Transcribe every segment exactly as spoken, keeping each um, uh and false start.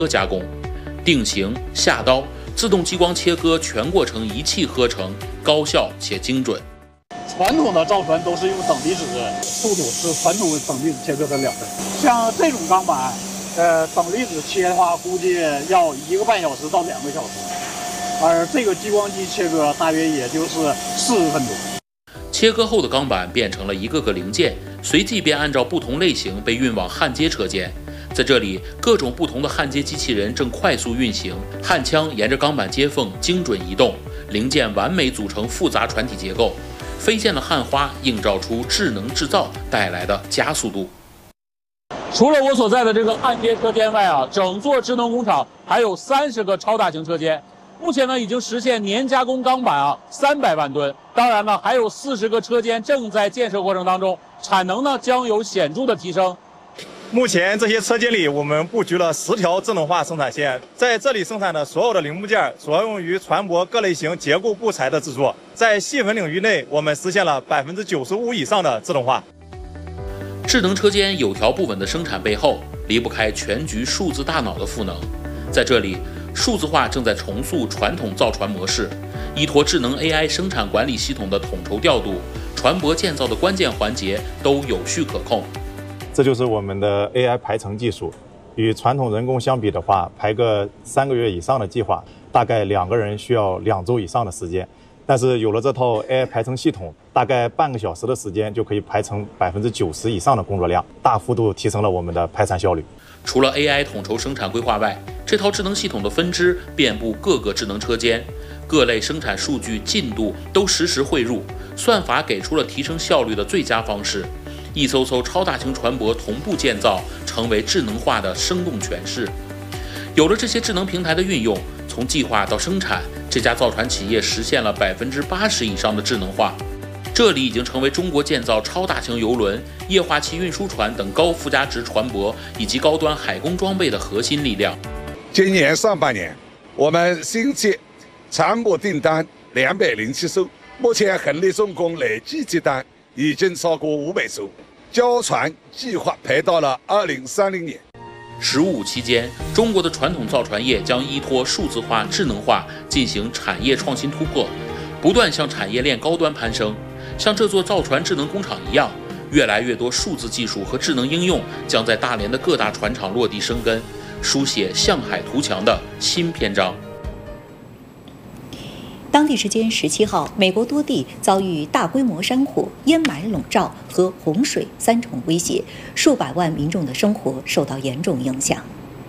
加工，定型、下刀、自动激光切割全过程一气呵成，高效且精准。 传统的造船都是用等离子，速度是传统等离子切割的两倍。像这种钢板，呃，等离子切的话，估计要一个半小时到两个小时，而这个激光机切割大约也就是四十分钟。 切割后的钢板变成了一个个零件，随即便按照不同类型被运往焊接车间。在这里，各种不同的焊接机器人正快速运行，焊枪沿着钢板接缝精准移动，零件完美组成复杂船体结构。飞溅的焊花映照出智能制造带来的加速度。 除了我所在的这个焊接车间外啊，整座智能工厂还有三十个超大型车间。目前呢，已经实现年加工钢板啊三百万吨。当然呢，还有四十个车间正在建设过程当中，产能呢将有显著的提升。 目前这些车间里，我们布局了十条智能化生产线，在这里生产的所有的零部件所用于船舶各类型结构部材的制作。在细分领域内，我们实现了百分之九十五以上的自动化。 智能车间有条不紊的生产背后，离不开全局数字大脑的赋能。在这里，数字化正在重塑传统造船模式，依托智能 A I 生产管理系统的统筹调度，船舶建造的关键环节都有序可控。 这就是我们的 A I 排程技术，与传统人工相比的话，排个三个月以上的计划，大概两个人需要两周以上的时间。但是有了这套 A I 排程系统，大概半个小时的时间就可以排成百分之九十以上的工作量，大幅度提升了我们的排产效率。 除了 A I 统筹生产规划外，这套智能系统的分支遍布各个智能车间，各类生产数据进度都实时汇入，算法给出了提升效率的最佳方式。一艘艘超大型船舶同步建造，成为智能化的生动诠释。有了这些智能平台的运用，从计划到生产，这家造船企业实现了百分之八十以上的智能化。这里已经成为中国建造超大型邮轮、液化气运输船等高附加值船舶以及高端海工装备的核心力量。 今年上半年，我们新接船舶订单两百零七艘，目前恒力重工累计接单已经超过五百艘，交船计划排到了二零三零年。 十五期间，中国的传统造船业将依托数字化、智能化进行产业创新突破，不断向产业链高端攀升。像这座造船智能工厂一样，越来越多数字技术和智能应用将在大连的各大船厂落地生根，书写向海图强的新篇章。 当地时间十七号，美国多地遭遇大规模山火、烟霾笼罩和洪水三重威胁，数百万民众的生活受到严重影响。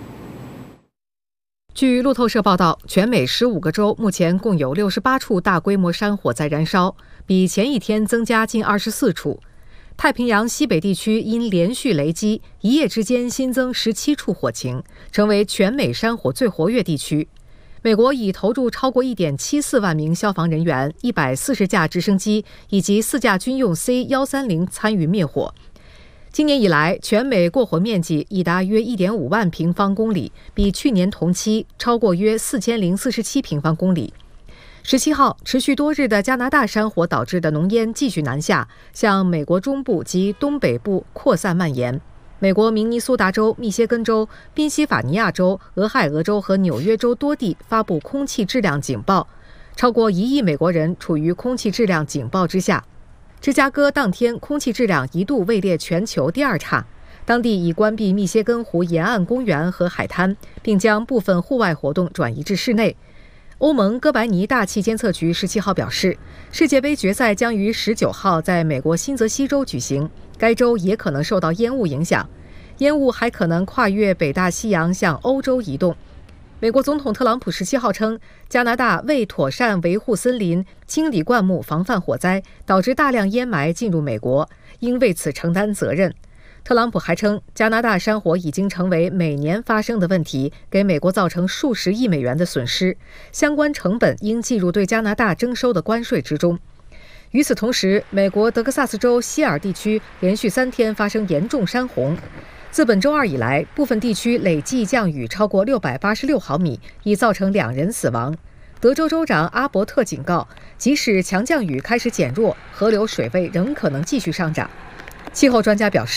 据路透社报道，全美十五个州目前共有六十八处大规模山火在燃烧，比前一天增加近二十四处。太平洋西北地区因连续雷击，一夜之间新增十七处火情，成为全美山火最活跃地区。美国已投入超过 一点七四万名消防人员、一百四十架直升机以及四架军用 C 一三零 参与灭火。今年以来，全美过火面积已达约 一点五万平方公里，比去年同期超过约四千零四十七平方公里。十七号，持续多日的加拿大山火导致的浓烟继续南下，向美国中部及东北部扩散蔓延。美国明尼苏达州、密歇根州、宾夕法尼亚州、俄亥俄州和纽约州多地发布空气质量警报，超过一亿美国人处于空气质量警报之下。芝加哥当天空气质量一度位列全球第二差，当地已关闭密歇根湖沿岸公园和海滩，并将部分户外活动转移至室内。欧盟哥白尼大气监测局十七号表示，世界杯决赛将于十九号在美国新泽西州举行，该州也可能受到烟雾影响，烟雾还可能跨越北大西洋向欧洲移动。美国总统特朗普十七号称，加拿大未妥善维护森林、清理灌木、防范火灾，导致大量烟霾进入美国，应为此承担责任。特朗普还称，加拿大山火已经成为每年发生的问题，给美国造成数十亿美元的损失，相关成本应计入对加拿大征收的关税之中。与此同时，美国德克萨斯州希尔地区连续三天发生严重山洪。自本周二以来，部分地区累计降雨超过六百八十六毫米，已造成两人死亡。德州州长阿伯特警告，即使强降雨开始减弱，河流水位仍可能继续上涨。气候专家表示，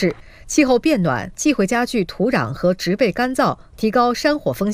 气候变暖既会加剧土壤和植被干燥，提高山火风险。